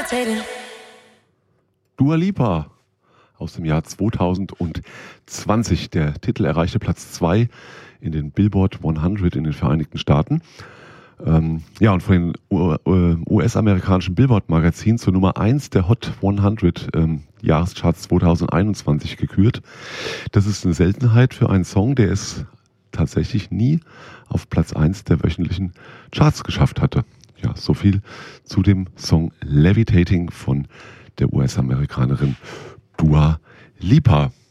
Dua Lipa aus dem Jahr 2020. Der Titel erreichte Platz 2 in den Billboard 100 in den Vereinigten Staaten. Ja, und von den US-amerikanischen Billboard-Magazin zur Nummer 1 der Hot 100 Jahrescharts 2021 gekürt. Das ist eine Seltenheit für einen Song, der es tatsächlich nie auf Platz 1 der wöchentlichen Charts geschafft hatte. Ja, so viel zu dem Song Levitating von der US-Amerikanerin Dua Lipa.